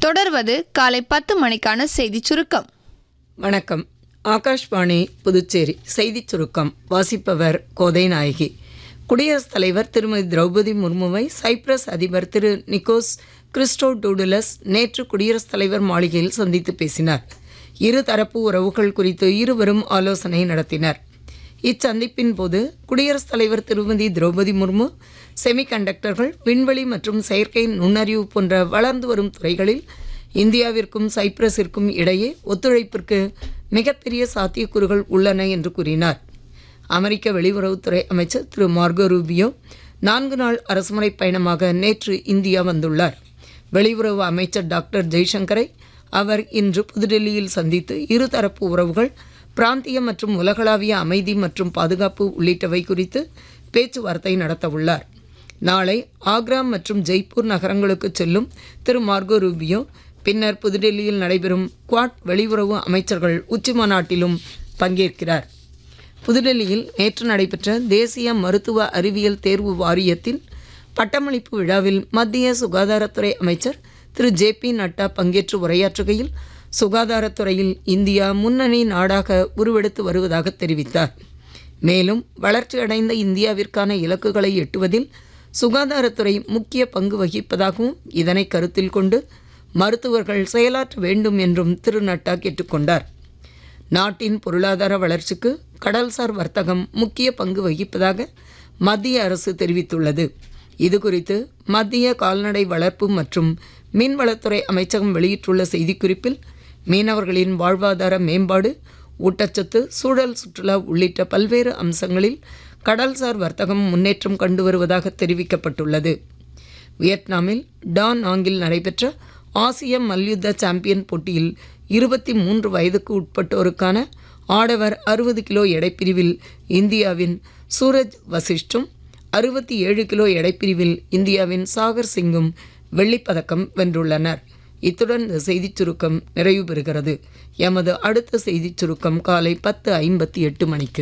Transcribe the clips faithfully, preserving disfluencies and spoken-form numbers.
தொடர்வது காலை பத்து மணிக்கான செய்தி சுருக்கம். வணக்கம். ஆகாஷ்வாணி புதுச்சேரி செய்திச் சுருக்கம் வாசிப்பவர் கோதை நாயகி. குடியரசுத் தலைவர் திருமதி திரௌபதி முர்முவை சைப்ரஸ் அதிபர் திரு நிக்கோஸ் கிறிஸ்டோடூடுலஸ் நேற்று குடியரசுத் தலைவர் மாளிகையில் சந்தித்து பேசினார். இருதரப்பு உறவுகள் குறித்து இருவரும் ஆலோசனை நடத்தினர். இச்சந்திப்பின் போது குடியரசுத் தலைவர் திருமதி திரௌபதி முர்மு செமிகண்டக்டர்கள், விண்வெளி மற்றும் செயற்கை நுண்ணறிவு போன்ற வளர்ந்து வரும் துறைகளில் இந்தியாவிற்கும் சைப்ரஸிற்கும் இடையே ஒத்துழைப்பிற்கு மிகப்பெரிய சாத்தியக்கூறுகள் உள்ளன என்று கூறினார். அமெரிக்க வெளியுறவுத்துறை அமைச்சர் திரு மார்கோ ரூபியோ நான்கு நாள் அரசுமுறை பயணமாக நேற்று இந்தியா வந்துள்ளார். வெளியுறவு அமைச்சர் டாக்டர் ஜெய்சங்கரை அவர் இன்று புதுடெல்லியில் சந்தித்து இருதரப்பு உறவுகள், பிராந்திய மற்றும் உலகளாவிய அமைதி மற்றும் பாதுகாப்பு உள்ளிட்டவை குறித்து பேச்சுவார்த்தை நடத்தவுள்ளார். நாளை ஆக்ரா மற்றும் ஜெய்ப்பூர் நகரங்களுக்கு செல்லும் திரு மார்கோ ரூபியோ பின்னர் புதுடெல்லியில் நடைபெறும் குவாட் வெளியுறவு அமைச்சர்கள் உச்சிமாநாட்டிலும் பங்கேற்கிறார். புதுடெல்லியில் நேற்று நடைபெற்ற தேசிய மருத்துவ அறிவியல் தேர்வு வாரியத்தின் பட்டமளிப்பு விழாவில் மத்திய சுகாதாரத்துறை அமைச்சர் திரு ஜே பி நட்டா பங்கேற்று உரையாற்றுகையில், சுகாதாரத்துறையில் இந்தியா முன்னணி நாடாக உருவெடுத்து வருவதாக தெரிவித்தார். மேலும் வளர்ச்சியடைந்த இந்தியாவிற்கான இலக்குகளை எட்டுவதில் சுகாதாரத்துறை முக்கிய பங்கு வகிப்பதாகவும் இதனை கருத்தில் கொண்டு மருத்துவர்கள் செயலாற்ற வேண்டும் என்றும் திரு நட்டா கேட்டுக்கொண்டார். நாட்டின் பொருளாதார வளர்ச்சிக்கு கடல்சார் வர்த்தகம் முக்கிய பங்கு வகிப்பதாக மத்திய அரசு தெரிவித்துள்ளது. இதுகுறித்து மத்திய கால்நடை வளர்ப்பு மற்றும் மீன்வளத்துறை அமைச்சகம் வெளியிட்டுள்ள செய்திக்குறிப்பில், மீனவர்களின் வாழ்வாதார மேம்பாடு, ஊட்டச்சத்து, சூழல் சுற்றுலா உள்ளிட்ட பல்வேறு அம்சங்களில் கடல்சார் வர்த்தகம் முன்னேற்றம் கண்டு வருவதாக தெரிவிக்கப்பட்டுள்ளது. வியட்நாமில் டா நாங்கில் நடைபெற்ற ஆசிய மல்யுத்த சாம்பியன் போட்டியில் இருபத்தி மூன்று வயதுக்கு உட்பட்டோருக்கான ஆடவர் அறுபது கிலோ எடைப்பிரிவில் இந்தியாவின் சூரஜ் வசிஷ்டும், அறுபத்தி ஏழு கிலோ எடைப்பிரிவில் இந்தியாவின் சாகர் சிங்கும் வெள்ளிப்பதக்கம் வென்றுள்ளனர். இத்துடன் இந்த செய்திச் சுருக்கம் நிறைவு பெறுகிறது. எமது அடுத்த செய்திச் சுருக்கம் காலை பத்து ஐம்பத்தி எட்டு மணிக்கு.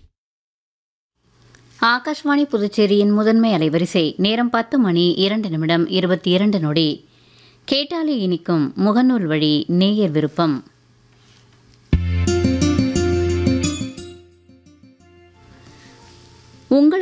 ஆகாஷ்வாணி புதுச்சேரியின் முதன்மை அலைவரிசை நேரம் பத்து மணி இரண்டு நிமிடம் இருபத்தி இரண்டு நொடி. கேட்டாலே இனிக்கும் முகநூல் வழி நேயர் விருப்பம். உங்கள்